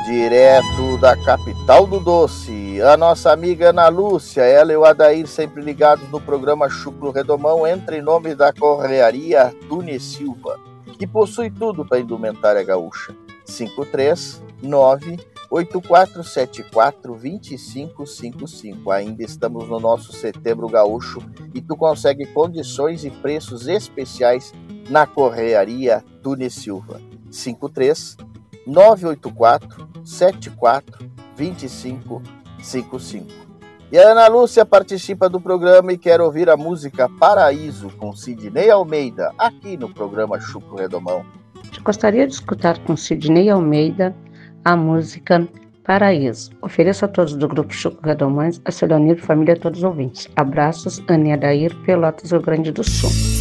Direto da capital do doce, a nossa amiga Ana Lúcia, ela e o Adair sempre ligados no programa Chucro Redomão, entra em nome da Correaria Tunes Silva, que possui tudo para indumentária gaúcha. 539-8474-2555. Ainda estamos no nosso Setembro Gaúcho e tu consegue condições e preços especiais na Correaria Tunes Silva. 539-8474-2555. E a Ana Lúcia participa do programa e quer ouvir a música Paraíso com Sidney Almeida, aqui no programa Chucro Redomão. Gostaria de escutar com Sidney Almeida a música Paraíso. Ofereço a todos do Grupo Chucro Redomães, a Celionir e família, a todos os ouvintes. Abraços, Ana e Adair, Pelotas, Rio Grande do Sul.